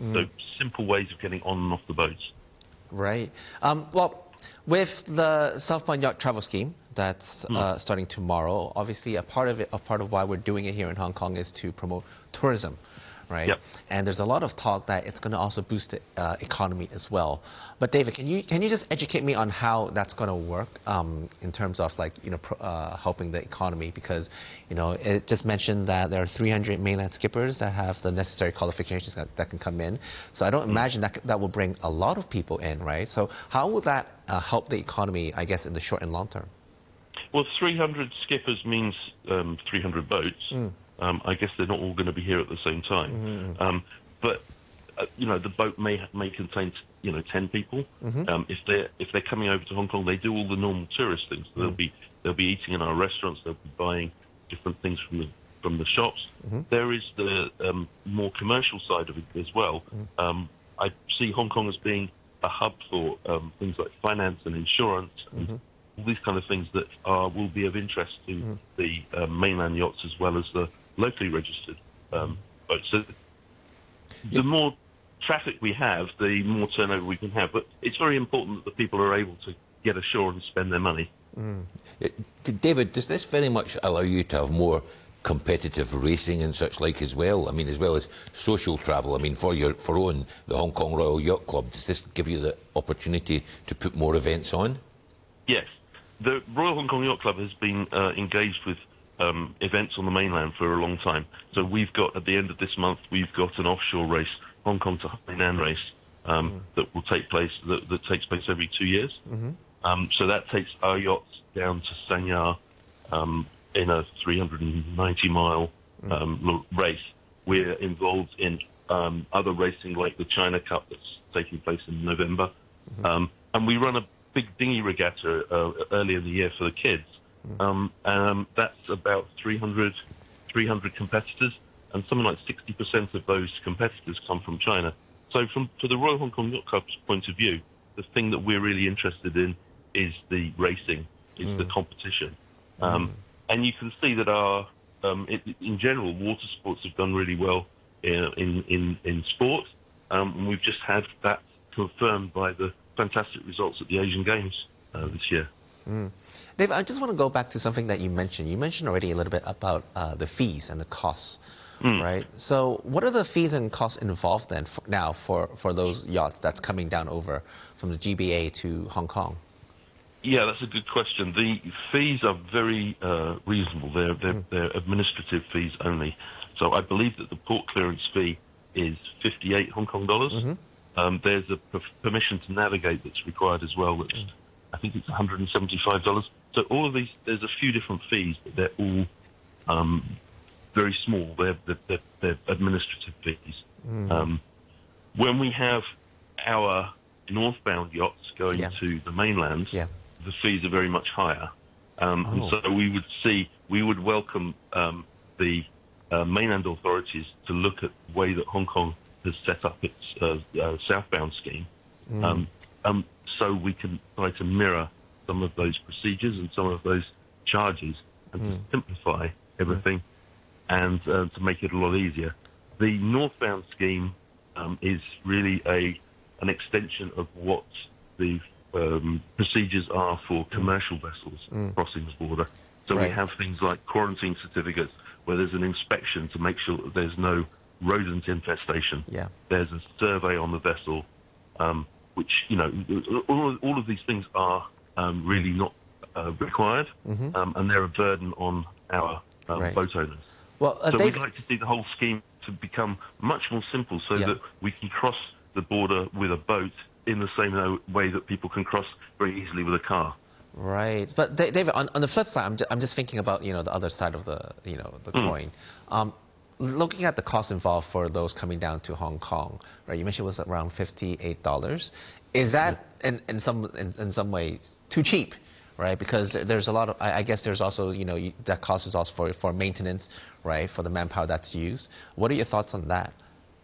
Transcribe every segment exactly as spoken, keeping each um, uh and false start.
Mm. So simple ways of getting on and off the boats. Right. Um, well, with the Southbound Yacht Travel Scheme that's mm. uh, starting tomorrow, obviously a part of it, a part of why we're doing it here in Hong Kong is to promote tourism. Right? Yep. And there's a lot of talk that it's going to also boost the uh, economy as well. But David, can you can you just educate me on how that's going to work um, in terms of like you know pro, uh, helping the economy? Because you know it just mentioned that there are three hundred mainland skippers that have the necessary qualifications that, that can come in. So I don't imagine mm. that that will bring a lot of people in, right? So how will that uh, help the economy? I guess in the short and long term. Well, three hundred skippers means um, three hundred boats. Mm. Um, I guess they're not all going to be here at the same time. Mm-hmm. um, but, uh, you know, the boat may may contain, you know, ten people. Mm-hmm. um, if they're if they're coming over to Hong Kong, they do all the normal tourist things. Mm. They'll be they'll be eating in our restaurants. They'll be buying different things from the from the shops. Mm-hmm. There is the um, more commercial side of it as well. Mm. Um, I see Hong Kong as being a hub for um, things like finance and insurance. And mm-hmm. all these kind of things that are will be of interest to mm. the uh, mainland yachts as well as the locally registered um, boats. So the more traffic we have, the more turnover we can have. But it's very important that the people are able to get ashore and spend their money. Mm. David, does this very much allow you to have more competitive racing and such like as well? I mean, as well as social travel. I mean, for your for own the Hong Kong Royal Yacht Club, does this give you the opportunity to put more events on? Yes. The Royal Hong Kong Yacht Club has been uh, engaged with Um, events on the mainland for a long time. So we've got, at the end of this month, we've got an offshore race, Hong Kong to Hainan race, um, mm. that will take place, that, that takes place every two years. Mm-hmm. um, so that takes our yachts down to Sanya um, in a three hundred ninety mile um, mm. race. We're involved in um, other racing like the China Cup that's taking place in November. Mm-hmm. um, and we run a big dinghy regatta uh, early in the year for the kids. Um, um, that's about three hundred, three hundred competitors, and something like sixty percent of those competitors come from China. So from for the Royal Hong Kong Yacht Club's point of view, the thing that we're really interested in is the racing, is mm. the competition. Um, mm. And you can see that our, um, it, in general, water sports have done really well in, in, in, in sport. Um, and we've just had that confirmed by the fantastic results at the Asian Games uh, this year. Mm. Dave, I just want to go back to something that you mentioned. You mentioned already a little bit about uh, the fees and the costs, mm. right? So what are the fees and costs involved then for, now for, for those yachts that's coming down over from the G B A to Hong Kong? Yeah, that's a good question. The fees are very uh, reasonable. They're, they're, mm. they're administrative fees only. So I believe that the port clearance fee is fifty-eight Hong Kong dollars. Mm-hmm. um, there's a permission to navigate that's required as well. That's mm. I think it's one hundred seventy-five dollars. So all of these, there's a few different fees, but they're all um, very small. They're, they're, they're administrative fees. Mm. Um, when we have our northbound yachts going yeah. to the mainland, yeah. the fees are very much higher. Um, oh. And so we would see, we would welcome um, the uh, mainland authorities to look at the way that Hong Kong has set up its uh, uh, southbound scheme. Mm. Um, Um, so we can try to mirror some of those procedures and some of those charges and mm. to simplify everything mm. and uh, to make it a lot easier. The northbound scheme um, is really a an extension of what the um, procedures are for commercial vessels mm. crossing the border. So right. we have things like quarantine certificates where there's an inspection to make sure that there's no rodent infestation. Yeah. There's a survey on the vessel, um, which, you know, all, all of these things are um, really not uh, required, mm-hmm. um, and they're a burden on our um, right. boat owners. Well, uh, so we'd like to see the whole scheme to become much more simple so yeah. that we can cross the border with a boat in the same way that people can cross very easily with a car. Right. But David, on, on the flip side, I'm just, I'm just thinking about, you know, the other side of the, you know, the mm. coin. Um, looking at the cost involved for those coming down to Hong Kong, right? You mentioned it was around fifty-eight dollars. Is that in, in some in, in some way too cheap, right? Because there's a lot of, I, I guess there's also, you know, you, that cost is also for, for maintenance, right? For the manpower that's used. What are your thoughts on that?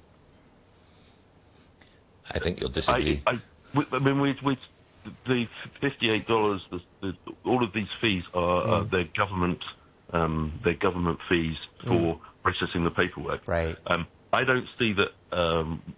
I think you'll disagree. I, I, I mean, we, we, the fifty-eight dollars, the, the, all of these fees are mm. uh, their government, um, their government fees for mm. processing the paperwork. Right. Um, I don't see that um,